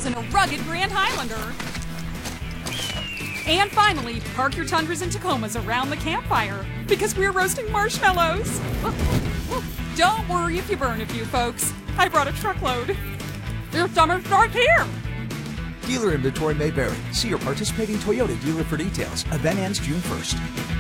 miles in a rugged Grand Highlander. And finally, park your Tundras and Tacomas around the campfire because we're roasting marshmallows. Don't worry if you burn a few, folks. I brought a truckload. Your summer starts here. Dealer inventory may vary. See your participating Toyota dealer for details. Event ends June 1st.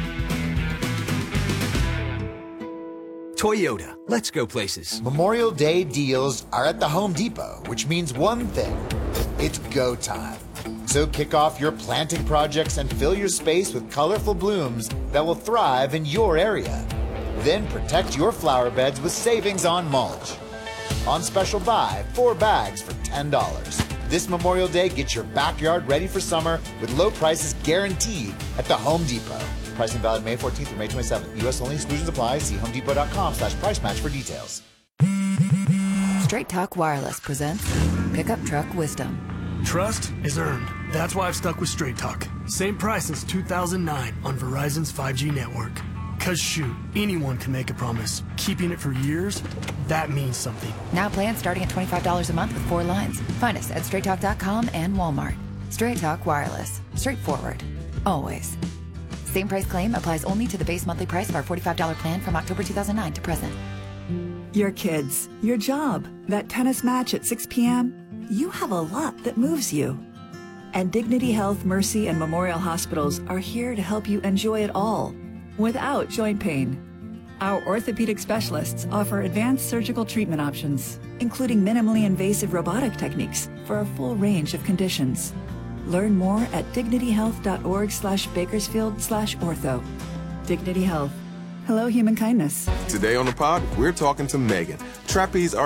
Toyota, let's go places. Memorial Day deals are at the Home Depot, which means one thing. It's go time. So kick off your planting projects and fill your space with colorful blooms that will thrive in your area. Then protect your flower beds with savings on mulch. On special buy, 4 bags for $10. This Memorial Day, get your backyard ready for summer with low prices guaranteed at the Home Depot. Pricing valid May 14th through May 27th. U.S. only. Exclusions apply. See homedepot.com/price match for details. Straight Talk Wireless presents Pickup Truck Wisdom. Trust is earned. That's why I've stuck with Straight Talk. Same price since 2009 on Verizon's 5G network. Cause shoot, anyone can make a promise. Keeping it for years, that means something. Now plans starting at $25 a month with 4 lines. Find us at straighttalk.com and Walmart. Straight Talk Wireless. Straightforward. Always. Same price claim applies only to the base monthly price of our $45 plan from October 2009 to present. Your kids, your job, that tennis match at 6 p.m. You have a lot that moves you. And Dignity Health, Mercy, and Memorial Hospitals are here to help you enjoy it all without joint pain. Our orthopedic specialists offer advanced surgical treatment options, including minimally invasive robotic techniques for a full range of conditions. Learn more at dignityhealth.org/Bakersfield/ortho. Dignity Health. Hello, human kindness. Today on the pod, we're talking to Megan. Trapeze